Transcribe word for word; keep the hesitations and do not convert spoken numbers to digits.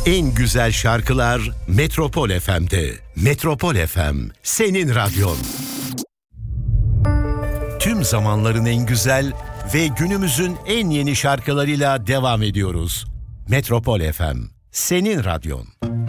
En güzel şarkılar Metropol F M'de. Metropol F M, senin radyon. Tüm zamanların en güzel ve günümüzün en yeni şarkılarıyla devam ediyoruz. Metropol F M, senin radyon.